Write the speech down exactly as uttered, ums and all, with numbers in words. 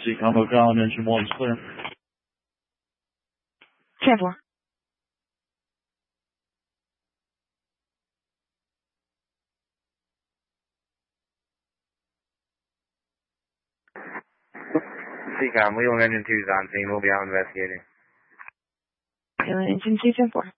C combo Collin, engine one is clear. ten four. C COM, Leland engine two is on scene. We'll be out investigating. Leland engine two, ten four.